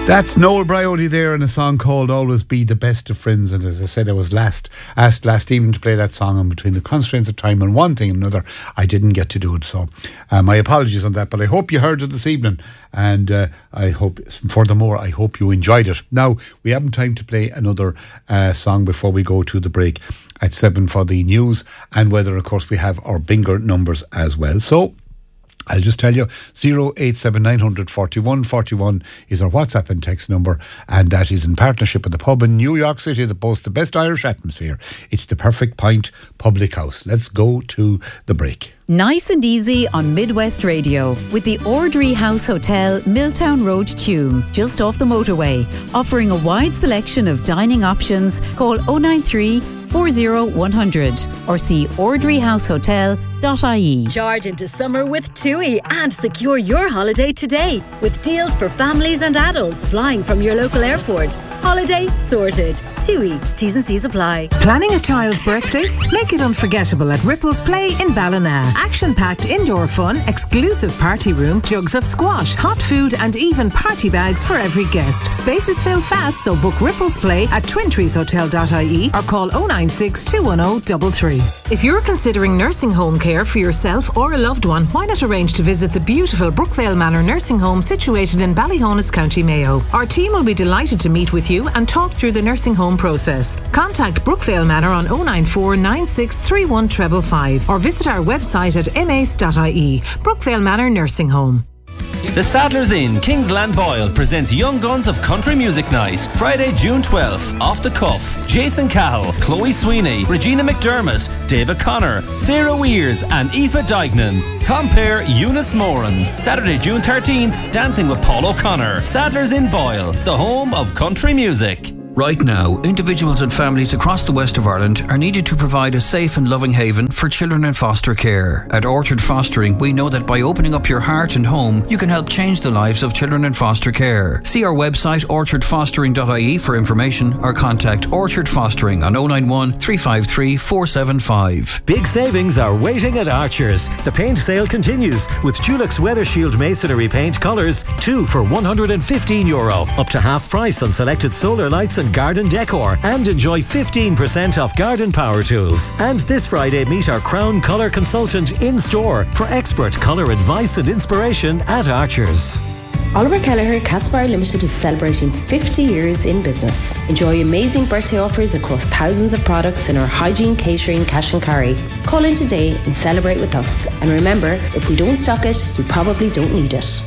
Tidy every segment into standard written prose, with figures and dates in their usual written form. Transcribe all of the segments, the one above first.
That's Noel Bryody there in a song called Always Be the Best of Friends. And as I said, I was asked last evening to play that song, and between the constraints of time and one thing and another, I didn't get to do it. So my apologies on that, but I hope you heard it this evening, and I hope, furthermore, I hope you enjoyed it. Now, we haven't time to play another song before we go to the break at 7 for the news and weather. Of course, we have our bingo numbers as well. So I'll just tell you, 087 41 41 is our WhatsApp and text number, and that is in partnership with the pub in New York City that boasts the best Irish atmosphere. It's the Perfect Pint Public House. Let's go to the break. Nice and easy on Midwest Radio with the Ordry House Hotel, Milltown Road, Tuam, just off the motorway. Offering a wide selection of dining options. Call 093 40 100 or see ordryhousehotel.ie. Charge into summer with TUI and secure your holiday today with deals for families and adults flying from your local airport. Holiday sorted. TUI. T's and C's apply. Planning a child's birthday? Make it unforgettable at Ripples Play in Ballina. Action-packed indoor fun, exclusive party room, jugs of squash, hot food and even party bags for every guest. Spaces fill fast, so book Ripples Play at twintreeshotel.ie or call 096 210 33. If you're considering nursing home care for yourself or a loved one, why not arrange to visit the beautiful Brookvale Manor Nursing Home situated in Ballyhonus, County Mayo. Our team will be delighted to meet with you and talk through the nursing home process. Contact Brookvale Manor on 094 9631 555 or visit our website at mace.ie. Brookvale Manor Nursing Home. The Sadler's Inn, Kingsland Boyle presents Young Guns of Country Music Night, Friday, June 12th. Off the cuff, Jason Cahill, Chloe Sweeney, Regina McDermott, David Connor, Sarah Weers and Aoife Dignan. Compare Eunice Moran. Saturday, June 13th, dancing with Paul O'Connor. Sadler's Inn Boyle, the home of country music. Right now, individuals and families across the west of Ireland are needed to provide a safe and loving haven for children in foster care. At Orchard Fostering, we know that by opening up your heart and home, you can help change the lives of children in foster care. See our website orchardfostering.ie for information or contact Orchard Fostering on 091 353 475. Big savings are waiting at Archer's. The paint sale continues with Dulux Weather Shield Masonry paint colours, 2 for €115, up to half price on selected solar lights and garden decor, and enjoy 15% off garden power tools. And this Friday, meet our Crown Colour consultant in store for expert colour advice and inspiration at Archer's. Oliver Kelleher Catsbar Limited is celebrating 50 years in business. Enjoy amazing birthday offers across thousands of products in our hygiene, catering, cash and carry. Call in today and celebrate with us. And remember, if we don't stock it, you probably don't need it.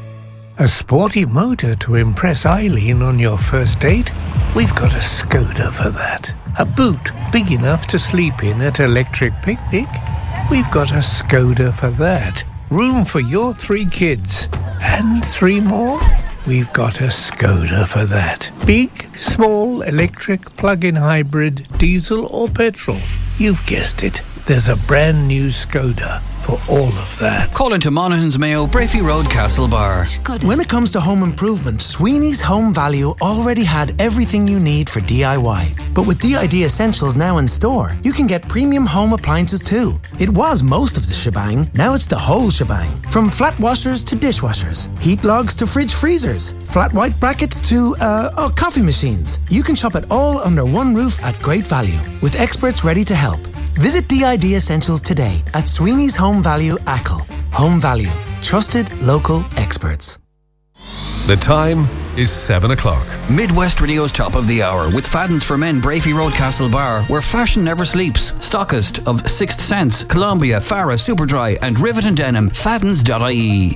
A sporty motor to impress Eileen on your first date? We've got a Skoda for that. A boot big enough to sleep in at Electric Picnic? We've got a Skoda for that. Room for your 3 kids. And 3 more? We've got a Skoda for that. Big, small, electric, plug-in hybrid, diesel or petrol. You've guessed it. There's a brand new Skoda for all of that. Call into Monaghan's Mayo, Brafey Road, Castlebar. When it comes to home improvement, Sweeney's Home Value already had everything you need for DIY. But with DID Essentials now in store, you can get premium home appliances too. It was most of the shebang, now it's the whole shebang. From flat washers to dishwashers, heat logs to fridge freezers, flat white brackets to, coffee machines. You can shop it all under one roof at great value, with experts ready to help. Visit DID Essentials today at Sweeney's Home Value, Achill. Home Value. Trusted local experts. The time is 7 o'clock. Midwest Radio's top of the hour with Fadden's for Men, Brafey Road, Castlebar, where fashion never sleeps. Stockist of Sixth Sense, Columbia, Farah, Superdry and Rivet and Denim. Faddens.ie.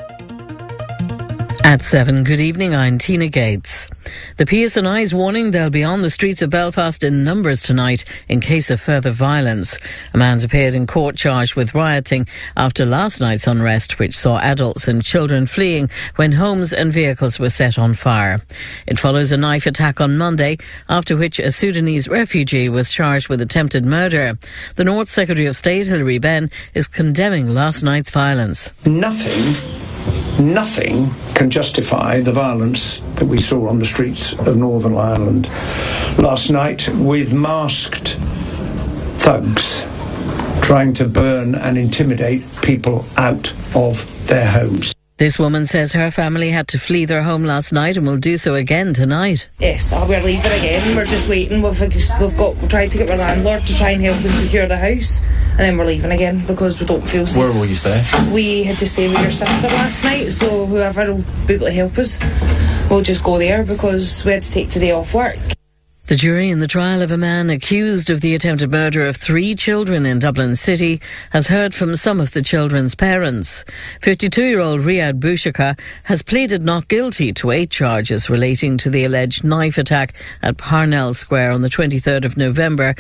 At 7, good evening, I'm Tina Gates. The PSNI is warning they'll be on the streets of Belfast in numbers tonight in case of further violence. A man's appeared in court charged with rioting after last night's unrest, which saw adults and children fleeing when homes and vehicles were set on fire. It follows a knife attack on Monday, after which a Sudanese refugee was charged with attempted murder. The North Secretary of State, Hilary Benn, is condemning last night's violence. Nothing can justify the violence that we saw on the streets of Northern Ireland last night, with masked thugs trying to burn and intimidate people out of their homes. This woman says her family had to flee their home last night and will do so again tonight. Yes, we're leaving again. We're just waiting. We've tried to get our landlord to try and help us secure the house, and then we're leaving again because we don't feel safe. Where will you stay? We had to stay with your sister last night, so whoever will be able to help us, we'll just go there because we had to take today off work. The jury in the trial of a man accused of the attempted murder of 3 children in Dublin City has heard from some of the children's parents. 52-year-old Riyad Bouchaka has pleaded not guilty to 8 charges relating to the alleged knife attack at Parnell Square on the 23rd of November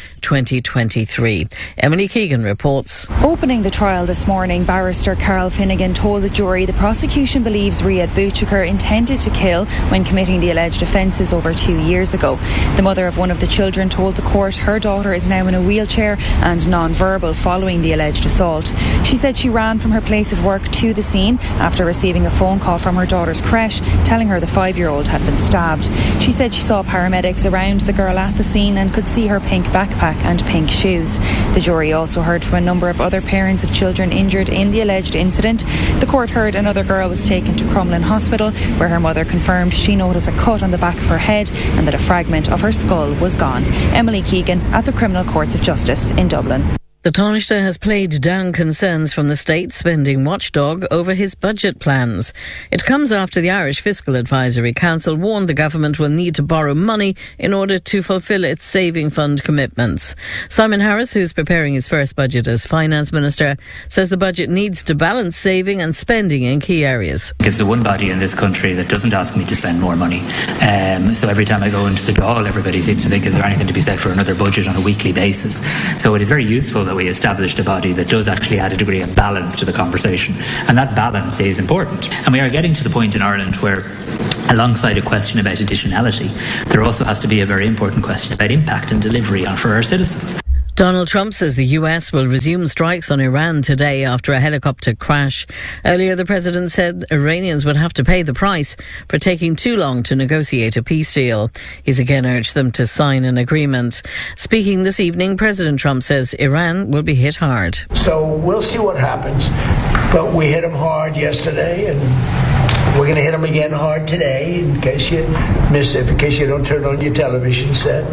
2023. Emily Keegan reports. Opening the trial this morning, barrister Carol Finnegan told the jury the prosecution believes Riyad Bouchaka intended to kill when committing the alleged offences over 2 years ago. The mother of one of the children told the court her daughter is now in a wheelchair and non-verbal following the alleged assault. She said she ran from her place of work to the scene after receiving a phone call from her daughter's creche telling her the 5-year-old had been stabbed. She said she saw paramedics around the girl at the scene and could see her pink backpack and pink shoes. The jury also heard from a number of other parents of children injured in the alleged incident. The court heard another girl was taken to Crumlin Hospital where her mother confirmed she noticed a cut on the back of her head and that a fragment of her skull was gone. Emily Keegan at the Criminal Courts of Justice in Dublin. The Taoiseach has played down concerns from the state spending watchdog over his budget plans. It comes after the Irish Fiscal Advisory Council warned the government will need to borrow money in order to fulfil its saving fund commitments. Simon Harris, who's preparing his first budget as Finance Minister, says the budget needs to balance saving and spending in key areas. It's the one body in this country that doesn't ask me to spend more money. So every time I go into the hall, everybody seems to think, is there anything to be said for another budget on a weekly basis? So it is very useful that we established a body that does actually add a degree of balance to the conversation, and that balance is important. And we are getting to the point in Ireland where, alongside a question about additionality, there also has to be a very important question about impact and delivery for our citizens. Donald Trump says the US will resume strikes on Iran today after a helicopter crash. Earlier, the president said Iranians would have to pay the price for taking too long to negotiate a peace deal. He's again urged them to sign an agreement. Speaking this evening, President Trump says Iran will be hit hard. So we'll see what happens. But we hit them hard yesterday, and we're going to hit them again hard today, in case you miss it, in case you don't turn on your television set.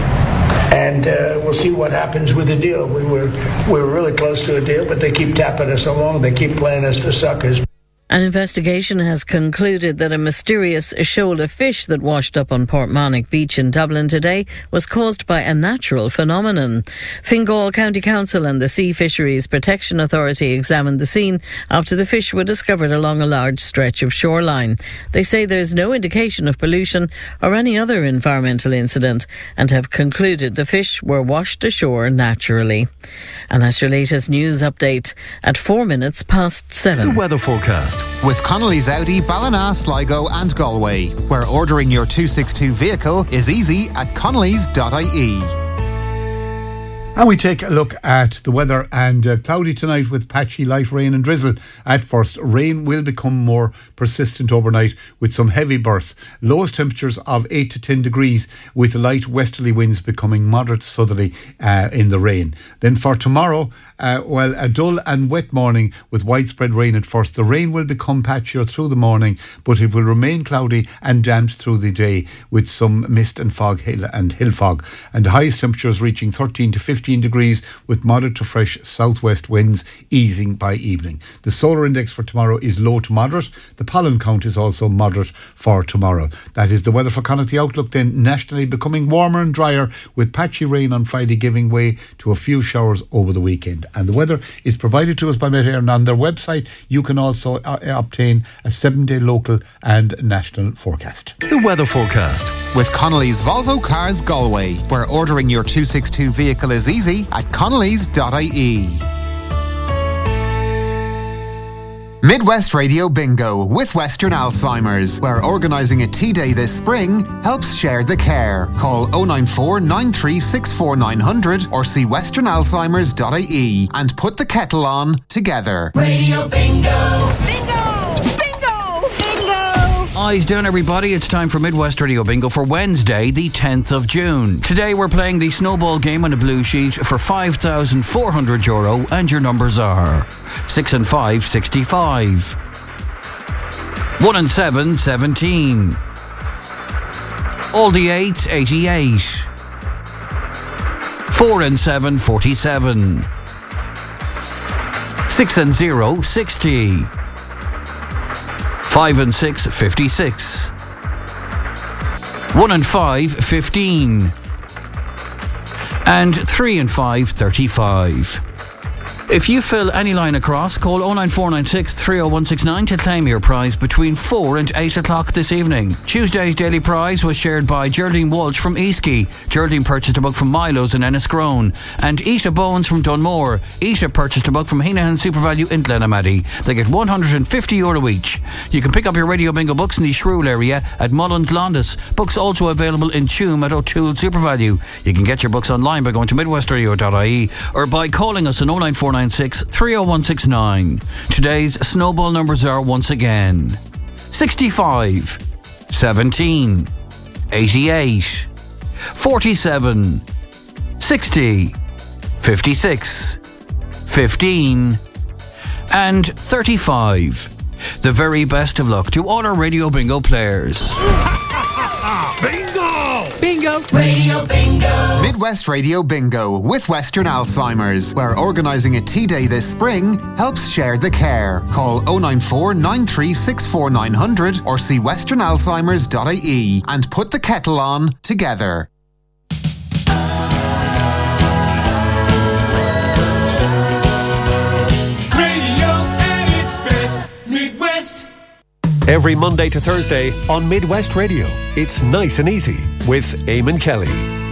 And we'll see what happens with the deal. We were really close to a deal, but they keep tapping us along. They keep playing us for suckers. An investigation has concluded that a mysterious shoulder fish that washed up on Portmarnock Beach in Dublin today was caused by a natural phenomenon. Fingal County Council and the Sea Fisheries Protection Authority examined the scene after the fish were discovered along a large stretch of shoreline. They say there is no indication of pollution or any other environmental incident and have concluded the fish were washed ashore naturally. And that's your latest news update at 7:04. The weather forecast. With Connolly's Audi, Ballina, Sligo and Galway, where ordering your 262 vehicle is easy at connellys.ie. And we take a look at the weather, and cloudy tonight with patchy light rain and drizzle at first. Rain will become more persistent overnight with some heavy bursts. Lowest temperatures of 8 to 10 degrees with light westerly winds becoming moderate southerly in the rain. Then for tomorrow, a dull and wet morning with widespread rain at first. The rain will become patchier through the morning, but it will remain cloudy and damp through the day with some mist and fog and hill fog. And the highest temperatures reaching 13 to 15 degrees with moderate to fresh southwest winds easing by evening. The solar index for tomorrow is low to moderate. The pollen count is also moderate for tomorrow. That is the weather for Connacht. The outlook then nationally becoming warmer and drier with patchy rain on Friday giving way to a few showers over the weekend. And the weather is provided to us by Met Éireann, and on their website you can also obtain a 7-day local and national forecast. The weather forecast. With Connolly's Volvo Cars Galway, where ordering your 262 vehicle is easy at connellys.ie. Midwest Radio Bingo with Western Alzheimer's, where organising a tea day this spring helps share the care. Call 094 9364 900 or see westernalzheimers.ie and put the kettle on together. Radio Bingo! Bingo! Eyes down, everybody. It's time for Midwest Radio Bingo for Wednesday, the 10th of June. Today we're playing the snowball game on a blue sheet for €5,400, and your numbers are 6 and 5, 65. 1 and 7, 17. All the 8s, 88. 4 and 7, 47. 6 and 0, 60. 5 and 6, 56. 1 and 5, 15. And 3 and 5, 35. If you fill any line across, call 09496 30169 to claim your prize between 4 and 8 o'clock this evening. Tuesday's daily prize was shared by Geraldine Walsh from Eastkey. Geraldine purchased a book from Milo's in Enniscrone. And Isha Bones from Dunmore. Isha purchased a book from Heenahan SuperValu in Glenamaddy. They get €150 each. You can pick up your Radio Bingo books in the Shrewell area at Mullins Londis. Books also available in Tuam at O'Toole SuperValu. You can get your books online by going to midwestradio.ie or by calling us on 09496 30169. Today's snowball numbers are once again 65, 17, 88, 47, 60, 56, 15 and 35. The very best of luck to all our Radio Bingo players. Bingo! Bingo! Radio Bingo! Midwest Radio Bingo with Western Alzheimer's, where organising a tea day this spring helps share the care. Call 094 9364 900 or see westernalzheimers.ie and put the kettle on together. Radio at its best, Midwest. Every Monday to Thursday on Midwest Radio, it's Nice and Easy with Eamon Kelly.